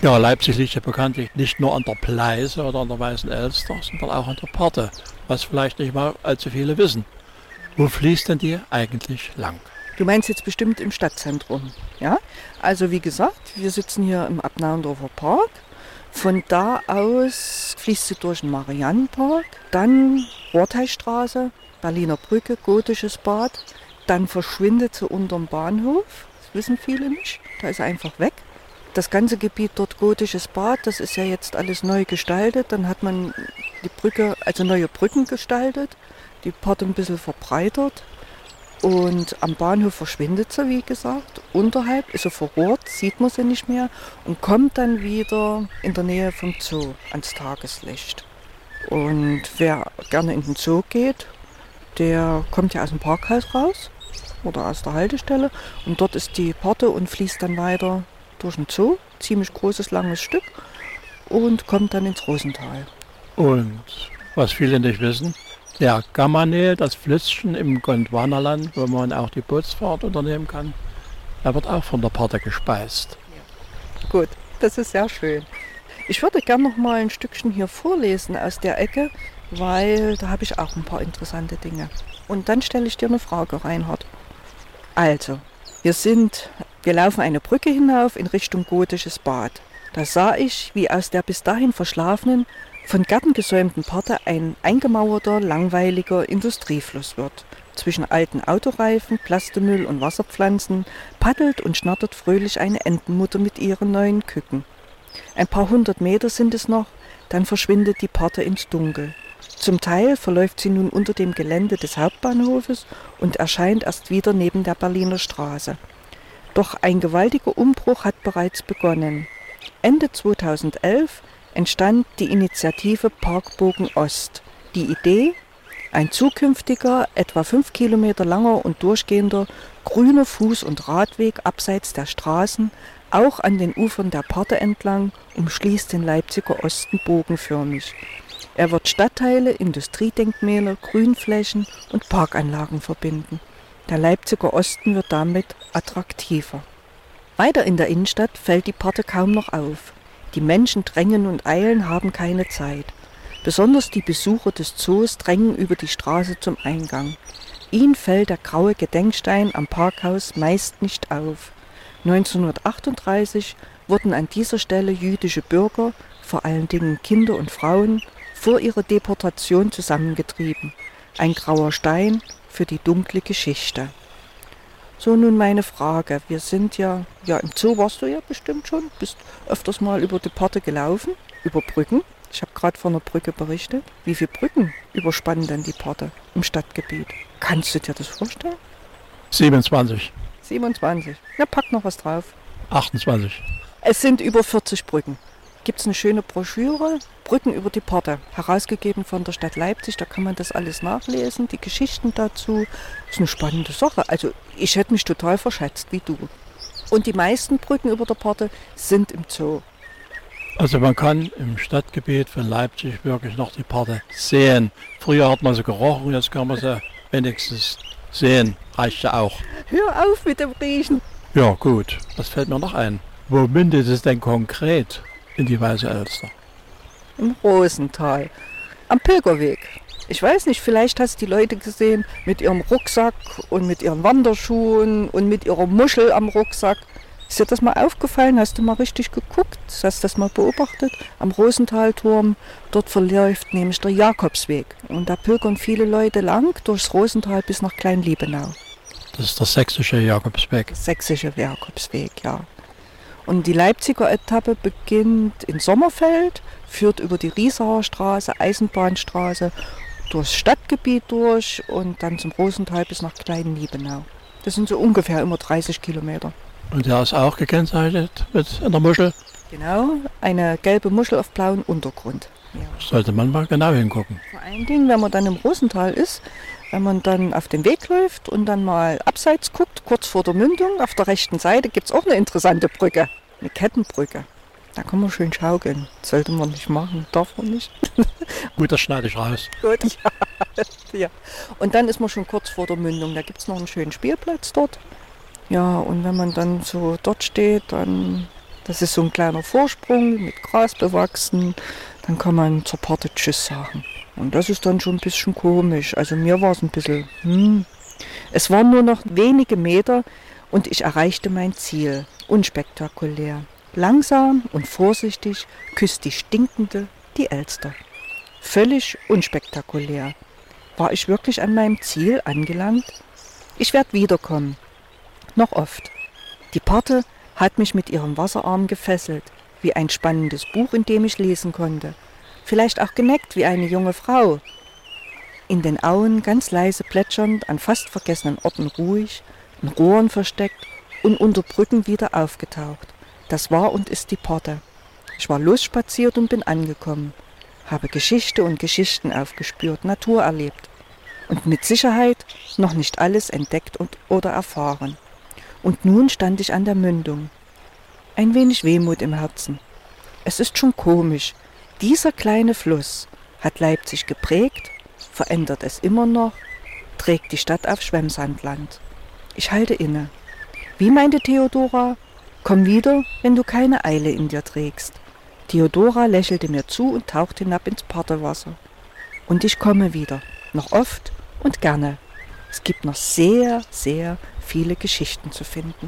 Ja, Leipzig liegt ja bekanntlich nicht nur an der Pleiße oder an der Weißen Elster, sondern auch an der Parthe, was vielleicht nicht mal allzu viele wissen. Wo fließt denn die eigentlich lang? Du meinst jetzt bestimmt im Stadtzentrum, ja? Also wie gesagt, wir sitzen hier im Abnauendorfer Park. Von da aus fließt sie durch den Mariannenpark, dann Rohrteichstraße, Berliner Brücke, Gotisches Bad, dann verschwindet sie unterm Bahnhof, das wissen viele nicht, da ist sie einfach weg. Das ganze Gebiet dort Gotisches Bad, das ist ja jetzt alles neu gestaltet, dann hat man die Brücke, also neue Brücken gestaltet, die Parthe ein bisschen verbreitert. Und am Bahnhof verschwindet sie, wie gesagt. Unterhalb ist sie verrohrt, sieht man sie nicht mehr und kommt dann wieder in der Nähe vom Zoo ans Tageslicht. Und wer gerne in den Zoo geht, der kommt ja aus dem Parkhaus raus oder aus der Haltestelle. Und dort ist die Parthe und fließt dann weiter durch den Zoo, ziemlich großes, langes Stück, und kommt dann ins Rosental. Und was viele nicht wissen, der Gammanel, das Flüsschen im Gondwanaland, wo man auch die Bootsfahrt unternehmen kann, er wird auch von der Parthe gespeist. Gut, das ist sehr schön. Ich würde gerne noch mal ein Stückchen hier vorlesen aus der Ecke, weil da habe ich auch ein paar interessante Dinge. Und dann stelle ich dir eine Frage, Reinhard. Also, wir laufen eine Brücke hinauf in Richtung Gotisches Bad. Da sah ich, wie aus der bis dahin verschlafenen, von Gärten gesäumten Parthe ein eingemauerter, langweiliger Industriefluss wird. Zwischen alten Autoreifen, Plastemüll und Wasserpflanzen paddelt und schnattert fröhlich eine Entenmutter mit ihren neuen Küken. Ein paar hundert Meter sind es noch, dann verschwindet die Parthe ins Dunkel. Zum Teil verläuft sie nun unter dem Gelände des Hauptbahnhofes und erscheint erst wieder neben der Berliner Straße. Doch ein gewaltiger Umbruch hat bereits begonnen. Ende 2011 entstand die Initiative Parkbogen Ost. Die Idee: ein zukünftiger, etwa 5 Kilometer langer und durchgehender grüner Fuß- und Radweg abseits der Straßen, auch an den Ufern der Parthe entlang, umschließt den Leipziger Osten bogenförmig. Er wird Stadtteile, Industriedenkmäler, Grünflächen und Parkanlagen verbinden. Der Leipziger Osten wird damit attraktiver. Weiter in der Innenstadt fällt die Parthe kaum noch auf. Die Menschen drängen und eilen, haben keine Zeit. Besonders die Besucher des Zoos drängen über die Straße zum Eingang. Ihnen fällt der graue Gedenkstein am Parkhaus meist nicht auf. 1938 wurden an dieser Stelle jüdische Bürger, vor allen Dingen Kinder und Frauen, vor ihrer Deportation zusammengetrieben. Ein grauer Stein für die dunkle Geschichte. So, nun meine Frage. Wir sind ja im Zoo warst du ja bestimmt schon, bist öfters mal über die Parthe gelaufen, über Brücken. Ich habe gerade von einer Brücke berichtet. Wie viele Brücken überspannen denn die Parthe im Stadtgebiet? Kannst du dir das vorstellen? 27. 27. Na, pack noch was drauf. 28. Es sind über 40 Brücken. Gibt es eine schöne Broschüre, Brücken über die Parthe, herausgegeben von der Stadt Leipzig, da kann man das alles nachlesen, die Geschichten dazu. Das ist eine spannende Sache. Also ich hätte mich total verschätzt, wie du. Und die meisten Brücken über der Parthe sind im Zoo. Also man kann im Stadtgebiet von Leipzig wirklich noch die Parthe sehen. Früher hat man sie gerochen, jetzt kann man sie wenigstens sehen. Reicht ja auch. Hör auf mit dem Riechen. Ja gut, was fällt mir noch ein? Wo mündet es denn konkret in die Weiße Elster? Im Rosental, am Pilgerweg. Ich weiß nicht, vielleicht hast du die Leute gesehen mit ihrem Rucksack und mit ihren Wanderschuhen und mit ihrer Muschel am Rucksack. Ist dir das mal aufgefallen? Hast du mal richtig geguckt? Hast du das mal beobachtet? Am Rosentalturm, dort verläuft nämlich der Jakobsweg. Und da pilgern viele Leute lang durchs Rosental bis nach Klein-Liebenau. Das ist der sächsische Jakobsweg. Der sächsische Jakobsweg, ja. Und die Leipziger Etappe beginnt in Sommerfeld, führt über die Riesauer Straße, Eisenbahnstraße, durchs Stadtgebiet durch und dann zum Rosental bis nach Klein-Liebenau. Das sind so ungefähr immer 30 Kilometer. Und der ist auch gekennzeichnet mit einer Muschel? Genau, eine gelbe Muschel auf blauem Untergrund. Ja. Sollte man mal genau hingucken. Vor allen Dingen, wenn man dann im Rosental ist, wenn man dann auf den Weg läuft und dann mal abseits guckt, kurz vor der Mündung, auf der rechten Seite gibt es auch eine interessante Brücke, eine Kettenbrücke. Da kann man schön schaukeln. Sollte man nicht machen, darf man nicht. Gut, das schneide ich raus. Gut, ja. Und dann ist man schon kurz vor der Mündung. Da gibt es noch einen schönen Spielplatz dort. Ja, und wenn man dann so dort steht, dann Das ist so ein kleiner Vorsprung mit Gras bewachsen. Dann kann man zur Pforte Tschüss sagen. Und das ist dann schon ein bisschen komisch. Also mir war es ein bisschen, Es waren nur noch wenige Meter und ich erreichte mein Ziel. Unspektakulär. Langsam und vorsichtig küsst die Stinkende die Elster. Völlig unspektakulär. War ich wirklich an meinem Ziel angelangt? Ich werde wiederkommen. Noch oft. Die Pforte hat mich mit ihrem Wasserarm gefesselt, wie ein spannendes Buch, in dem ich lesen konnte. Vielleicht auch geneckt wie eine junge Frau. In den Auen ganz leise plätschernd, an fast vergessenen Orten ruhig, in Rohren versteckt und unter Brücken wieder aufgetaucht. Das war und ist die Pforte. Ich war losspaziert und bin angekommen, habe Geschichte und Geschichten aufgespürt, Natur erlebt und mit Sicherheit noch nicht alles entdeckt oder erfahren. Und nun stand ich an der Mündung. Ein wenig Wehmut im Herzen. Es ist schon komisch. Dieser kleine Fluss hat Leipzig geprägt, verändert es immer noch, trägt die Stadt auf Schwemmsandland. Ich halte inne. Wie meinte Theodora? Komm wieder, wenn du keine Eile in dir trägst. Theodora lächelte mir zu und tauchte hinab ins Pfortewasser. Und ich komme wieder, noch oft und gerne. Es gibt noch sehr, sehr viele Geschichten zu finden.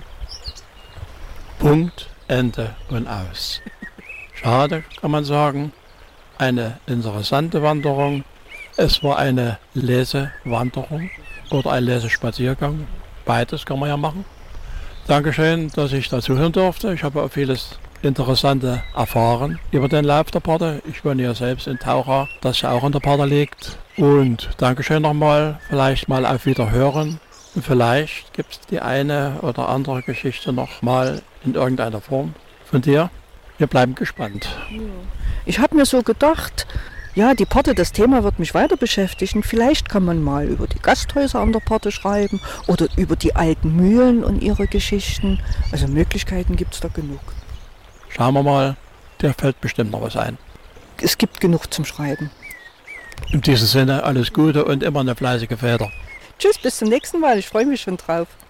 Punkt, Ende und aus. Schade, kann man sagen. Eine interessante Wanderung. Es war eine Lesewanderung oder ein Lesespaziergang. Beides kann man ja machen. Dankeschön, dass ich dazu hören durfte. Ich habe auch vieles Interessante erfahren über den Lauf der Pforte. Ich wohne ja selbst in Taucha, das ja auch in der Pforte liegt. Und Dankeschön nochmal, vielleicht mal auf Wiederhören. Und vielleicht gibt es die eine oder andere Geschichte noch mal in irgendeiner Form von dir. Wir bleiben gespannt. Ich habe mir so gedacht, ja, die Pforte, das Thema wird mich weiter beschäftigen. Vielleicht kann man mal über die Gasthäuser an der Pforte schreiben oder über die alten Mühlen und ihre Geschichten. Also Möglichkeiten gibt es da genug. Schauen wir mal, dir fällt bestimmt noch was ein. Es gibt genug zum Schreiben. In diesem Sinne alles Gute und immer eine fleißige Väter. Tschüss, bis zum nächsten Mal. Ich freue mich schon drauf.